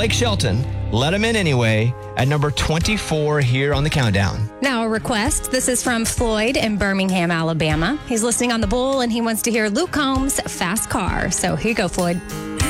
Blake Shelton, let him in anyway, at number 24 here on the countdown. Now, a request. This is from Floyd in Birmingham, Alabama. He's listening on the Bull, and he wants to hear Luke Combs' Fast Car. So here you go, Floyd.